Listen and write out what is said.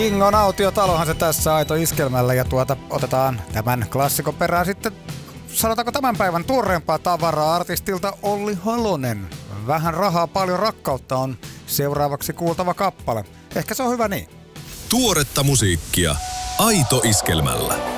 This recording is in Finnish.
Ingon autiotalohan se tässä Aito Iskelmällä ja otetaan tämän klassikon perään sitten, sanotaanko tämän päivän tuoreempaa tavaraa artistilta Olli Halonen. Vähän rahaa, paljon rakkautta on seuraavaksi kuultava kappale. Ehkä se on hyvä niin. Tuoretta musiikkia Aito Iskelmällä.